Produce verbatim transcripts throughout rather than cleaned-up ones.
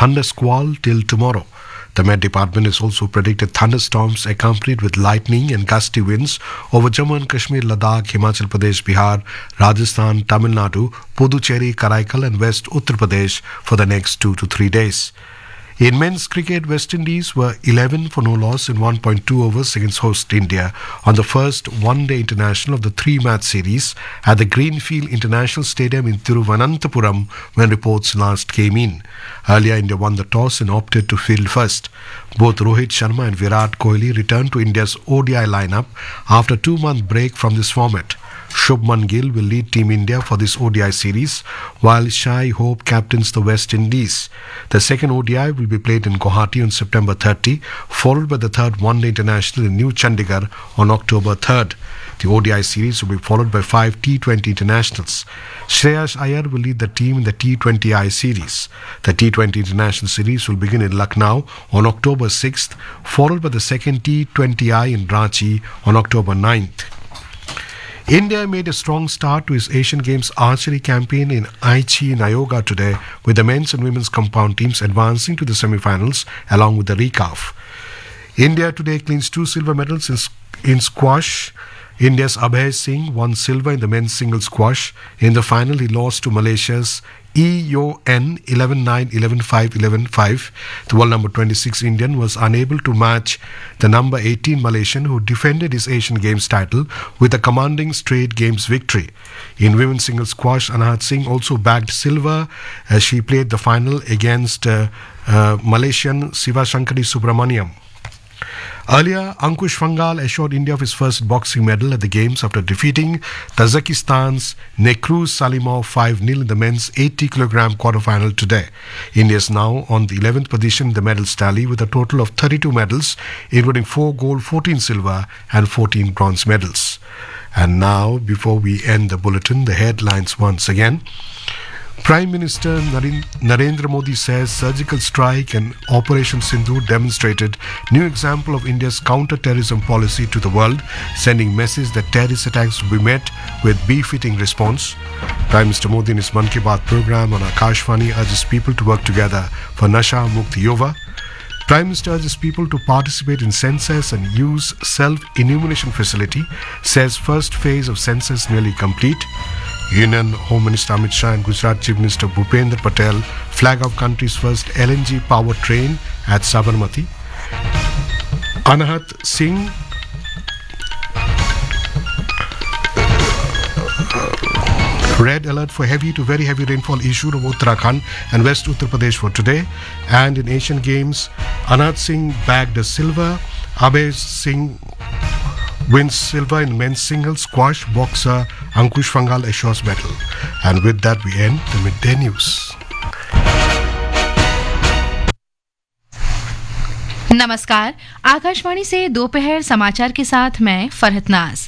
thunder squall till tomorrow. The Met Department has also predicted thunderstorms accompanied with lightning and gusty winds over Jammu and Kashmir, Ladakh, Himachal Pradesh, Bihar, Rajasthan, Tamil Nadu, Puducherry, Karaikal and West Uttar Pradesh for the next two to three days. In men's cricket, West Indies were eleven for no loss in one point two overs against host India on the first one-day international of the three-match series at the Greenfield International Stadium in Thiruvananthapuram when reports last came in. Earlier, India won the toss and opted to field first. Both Rohit Sharma and Virat Kohli returned to India's O D I lineup after a two-month break from this format. Shubman Gill will lead Team India for this O D I series, while Shai Hope captains the West Indies. The second O D I will be played in Guwahati on September thirtieth, followed by the third one-day international in New Chandigarh on October third. The O D I series will be followed by five T twenty internationals. Shreyas Iyer will lead the team in the T twenty I series. The T twenty international series will begin in Lucknow on October sixth, followed by the second T twenty I in Ranchi on October ninth. India made a strong start to its Asian Games archery campaign in Aichi, Nagoya today, with the men's and women's compound teams advancing to the semi-finals along with the recurve. India today clinched two silver medals in, in squash. India's Abhay Singh won silver in the men's singles squash. In the final, he lost to Malaysia's E O N eleven nine, eleven five, eleven five. The world number twenty-six Indian was unable to match the number eighteen Malaysian who defended his Asian Games title with a commanding straight games victory. In women's singles squash, Anahat Singh also bagged silver as she played the final against uh, uh, Malaysian Sivashankari Subramaniam. Earlier, Ankush Vangal assured India of his first boxing medal at the Games after defeating Tajikistan's Nekruz Salimov five nil in the men's eighty kilogram quarterfinal today. India is now on the eleventh position in the medals tally with a total of thirty-two medals, including four gold, fourteen silver and fourteen bronze medals. And now, before we end the bulletin, the headlines once again. Prime Minister Narendra Modi says surgical strike and Operation Sindoor demonstrated new example of India's counter-terrorism policy to the world, sending message that terrorist attacks will be met with befitting response. Prime Minister Modi in his Mann Ki Baat program on Akashvani urges people to work together for Nasha Mukti Yuva. Prime Minister urges people to participate in census and use self-enumeration facility, says first phase of census nearly complete. Union Home Minister Amit Shah and Gujarat Chief Minister Bhupendra Patel flag off country's first L N G powered train at Sabarmati. Anahat Singh red alert for heavy to very heavy rainfall issued over Uttarakhand and West Uttar Pradesh for today. And in Asian Games, Anahat Singh bagged a silver. Abhay Singh wins silver in men's singles squash. Boxer Ankush Vangal assures medal. And with that we end the midday news. नमस्कार, आकाशवाणी से दोपहर समाचार के साथ मैं फरहत नाज।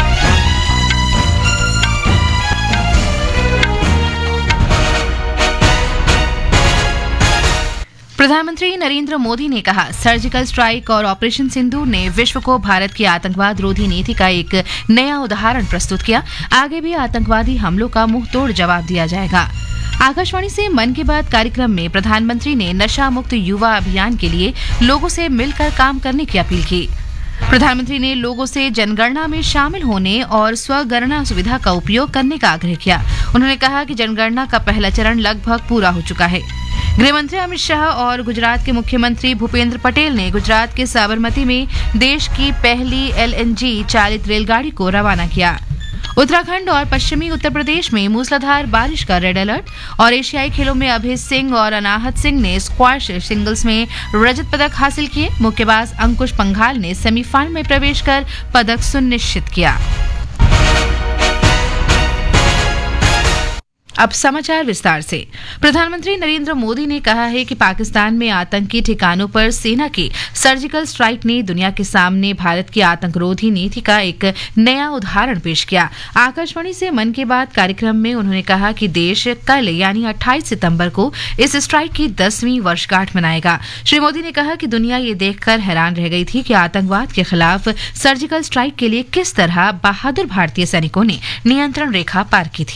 प्रधानमंत्री नरेंद्र मोदी ने कहा, सर्जिकल स्ट्राइक और ऑपरेशन सिंदूर ने विश्व को भारत की आतंकवाद रोधी नीति का एक नया उदाहरण प्रस्तुत किया। आगे भी आतंकवादी हमलों का मुंह तोड़ जवाब दिया जाएगा। आकाशवाणी से मन की बात कार्यक्रम में प्रधानमंत्री ने नशा मुक्त युवा अभियान के लिए लोगों से मिलकर काम करने की अपील की। प्रधानमंत्री ने लोगों से जनगणना में शामिल होने और स्वगणना सुविधा का उपयोग करने का आग्रह किया। उन्होंने कहा कि जनगणना का पहला चरण लगभग पूरा हो चुका है। गृहमंत्री अमित शाह और गुजरात के मुख्यमंत्री भूपेंद्र पटेल ने गुजरात के साबरमती में देश की पहली एल एन जी चालित रेलगाड़ी को रवाना किया। उत्तराखंड और पश्चिमी उत्तर प्रदेश में मूसलाधार बारिश का रेड अलर्ट और एशियाई खेलों में अभय सिंह और अनाहत सिंह ने स्क्वाश सिंगल्स में रजत पदक हासिल किए। मुक्केबाज अंकुश पंघाल ने सेमीफाइनल में प्रवेश कर पदक सुनिश्चित किया। अब समाचार विस्तार से। प्रधानमंत्री नरेंद्र मोदी ने कहा है कि पाकिस्तान में आतंकी ठिकानों पर सेना की सर्जिकल स्ट्राइक ने दुनिया के सामने भारत की आतंकरोधी नीति का एक नया उदाहरण पेश किया। आकाशवाणी से मन की बात कार्यक्रम में उन्होंने कहा कि देश कल यानी अट्ठाईस सितंबर को इस स्ट्राइक की दसवीं वर्षगांठ मनाएगा। श्री मोदी ने कहा कि दुनिया ये देखकर हैरान रह गई थी कि आतंकवाद के खिलाफ सर्जिकल स्ट्राइक के लिए किस तरह बहादुर भारतीय सैनिकों ने नियंत्रण रेखा पार की थी।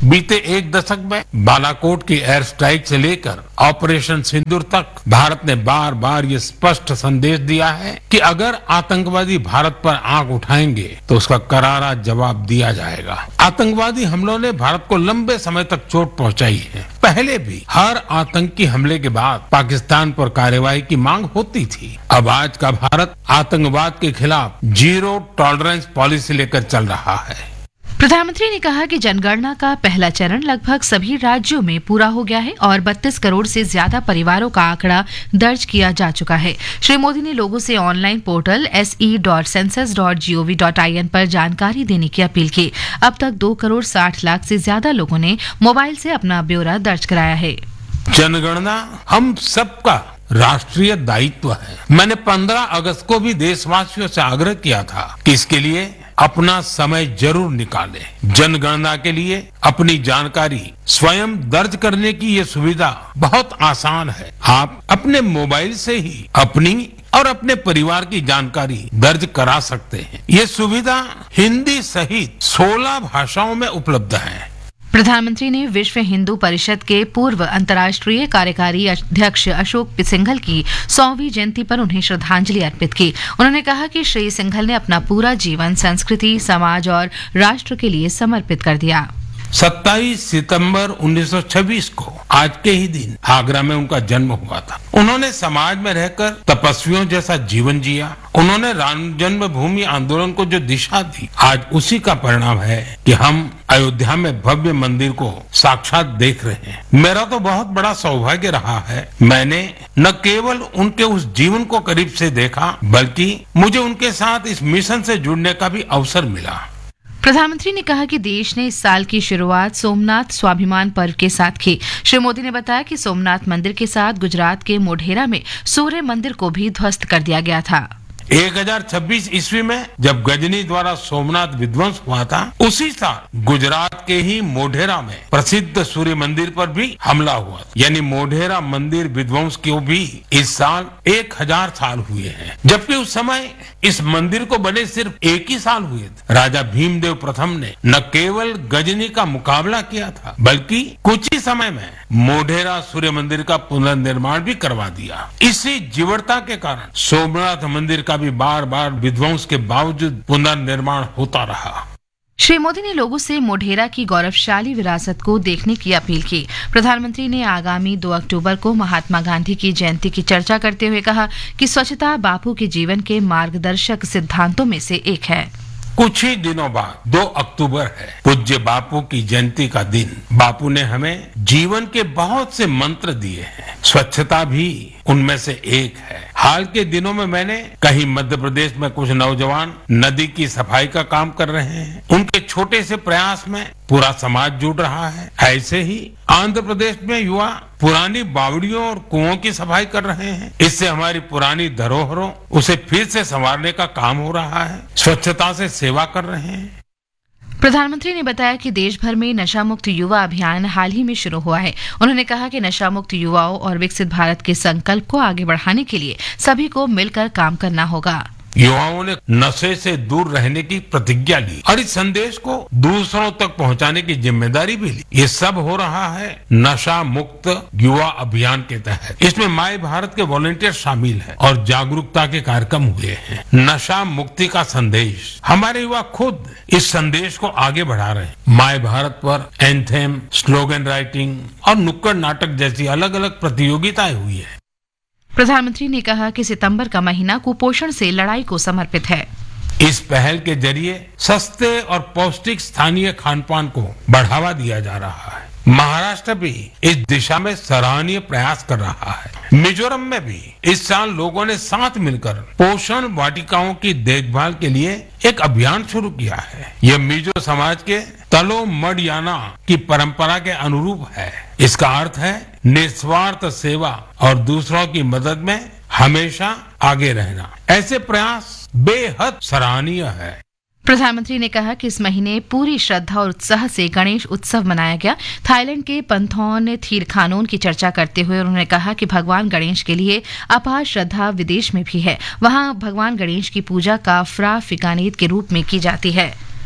बीते एक दशक में बालाकोट की एयर स्ट्राइक से लेकर ऑपरेशन सिंदूर तक भारत ने बार बार ये स्पष्ट संदेश दिया है कि अगर आतंकवादी भारत पर आंख उठाएंगे तो उसका करारा जवाब दिया जाएगा। आतंकवादी हमलों ने भारत को लंबे समय तक चोट पहुंचाई है। पहले भी हर आतंकी हमले के बाद पाकिस्तान पर कार्रवाई की मांग होती थी। अब आज का भारत आतंकवाद के खिलाफ जीरो टॉलरेंस पॉलिसी लेकर चल रहा है। प्रधानमंत्री ने कहा कि जनगणना का पहला चरण लगभग सभी राज्यों में पूरा हो गया है और बत्तीस करोड़ से ज्यादा परिवारों का आंकड़ा दर्ज किया जा चुका है। श्री मोदी ने लोगों से online portal S E dot census dot G O V dot I N पर जानकारी देने की अपील की। अब तक दो करोड़ साठ लाख से ज्यादा लोगों ने मोबाइल से अपना ब्यौरा दर्ज कराया है। जनगणना हम सबका राष्ट्रीय दायित्व है। मैंने पंद्रह अगस्त को भी देशवासियों से आग्रह किया था कि इसके लिए अपना समय जरूर निकालें। जनगणना के लिए अपनी जानकारी स्वयं दर्ज करने की ये सुविधा बहुत आसान है। आप अपने मोबाइल से ही अपनी और अपने परिवार की जानकारी दर्ज करा सकते हैं। ये सुविधा हिंदी सहित सोलह भाषाओं में उपलब्ध है। प्रधानमंत्री ने विश्व हिंदू परिषद के पूर्व अंतर्राष्ट्रीय कार्यकारी अध्यक्ष अशोक सिंघल की सौवीं जयंती पर उन्हें श्रद्धांजलि अर्पित की। उन्होंने कहा कि श्री सिंघल ने अपना पूरा जीवन संस्कृति, समाज और राष्ट्र के लिए समर्पित कर दिया। सत्ताईस सितंबर उन्नीस सौ छब्बीस को आज के ही दिन आगरा में उनका जन्म हुआ था। उन्होंने समाज में रहकर तपस्वियों जैसा जीवन जिया। उन्होंने राम जन्मभूमि आंदोलन को जो दिशा दी, आज उसी का परिणाम है कि हम अयोध्या में भव्य मंदिर को साक्षात देख रहे हैं। मेरा तो बहुत बड़ा सौभाग्य रहा है। मैंने न केवल उनके उस जीवन को करीब से देखा, बल्कि मुझे उनके साथ इस मिशन से जुड़ने का भी अवसर मिला। प्रधानमंत्री ने कहा कि देश ने इस साल की शुरुआत सोमनाथ स्वाभिमान पर्व के साथ की। श्री मोदी ने बताया कि सोमनाथ मंदिर के साथ गुजरात के मोढेरा में सूर्य मंदिर को भी ध्वस्त कर दिया गया था। एक हजार छब्बीस ईस्वी में जब गजनी द्वारा सोमनाथ विध्वंस हुआ था, उसी साल गुजरात के ही मोढेरा में प्रसिद्ध सूर्य मंदिर पर भी हमला हुआ था। यानी मोढेरा मंदिर विध्वंस को भी इस साल एक हजार साल हुए हैं, जबकि उस समय इस मंदिर को बने सिर्फ एक ही साल हुए थे। राजा भीमदेव प्रथम ने न केवल गजनी का मुकाबला किया था, बल्कि कुछ ही समय में मोढेरा सूर्य मंदिर का पुनर्निर्माण भी करवा दिया। इसी जीवटता के कारण सोमनाथ मंदिर का भी बार बार विध्वंस के बावजूद पुनर्निर्माण होता रहा। श्री मोदी ने लोगों से मोढेरा की गौरवशाली विरासत को देखने की अपील की। प्रधानमंत्री ने आगामी दो अक्टूबर को महात्मा गांधी की जयंती की चर्चा करते हुए कहा कि स्वच्छता बापू के जीवन के मार्गदर्शक सिद्धांतों में से एक है। कुछ ही दिनों बाद दो अक्टूबर है, पूज्य बापू की जयंती का दिन। बापू ने हमें जीवन के बहुत से मंत्र दिए हैं, स्वच्छता भी उनमें से एक है। हाल के दिनों में मैंने कहीं मध्य प्रदेश में कुछ नौजवान नदी की सफाई का काम कर रहे हैं। उनके छोटे से प्रयास में पूरा समाज जुड़ रहा है। ऐसे ही आंध्र प्रदेश में युवा पुरानी बावड़ियों और कुओं की सफाई कर रहे हैं। इससे हमारी पुरानी धरोहरों उसे फिर से संवारने का काम हो रहा है। स्वच्छता से सेवा कर रहे हैं। प्रधानमंत्री ने बताया कि देश भर में नशा मुक्त युवा अभियान हाल ही में शुरू हुआ है। उन्होंने कहा कि नशा मुक्त युवाओं और विकसित भारत के संकल्प को आगे बढ़ाने के लिए सभी को मिलकर काम करना होगा। युवाओं ने नशे से दूर रहने की प्रतिज्ञा ली और इस संदेश को दूसरों तक पहुंचाने की जिम्मेदारी भी ली। ये सब हो रहा है नशा मुक्त युवा अभियान के तहत। इसमें माय भारत के वॉलंटियर शामिल हैं और जागरूकता के कार्यक्रम हुए हैं। नशा मुक्ति का संदेश, हमारे युवा खुद इस संदेश को आगे बढ़ा रहे हैं। माय भारत पर एंथेम, स्लोगन राइटिंग और नुक्कड़ नाटक जैसी अलग अलग प्रतियोगिताएं हुई है। प्रधानमंत्री ने कहा कि सितंबर का महीना कुपोषण से लड़ाई को समर्पित है। इस पहल के जरिए सस्ते और पौष्टिक स्थानीय खान पान को बढ़ावा दिया जा रहा है। महाराष्ट्र भी इस दिशा में सराहनीय प्रयास कर रहा है। मिजोरम में भी इस साल लोगों ने साथ मिलकर पोषण वाटिकाओं की देखभाल के लिए एक अभियान शुरू किया है। यह मिजो समाज के तलो मडयाना की परंपरा के अनुरूप है। इसका अर्थ है निस्वार्थ सेवा और दूसरों की मदद में हमेशा आगे रहना। ऐसे प्रयास बेहद सराहनीय है। प्रधानमंत्री ने कहा कि इस महीने पूरी श्रद्धा और उत्साह से गणेश उत्सव मनाया गया। थाईलैंड के पंथोन थीरखानोन की चर्चा करते हुए उन्होंने कहा कि भगवान गणेश के लिए अपार श्रद्धा विदेश में भी है। वहां भगवान गणेश की पूजा का फ्रा फिकानेत के रूप में की जाती है।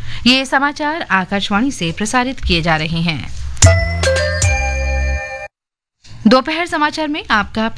ये समाचार आकाशवाणी से प्रसारित किए जा रहे हैं। दोपहर समाचार में आपका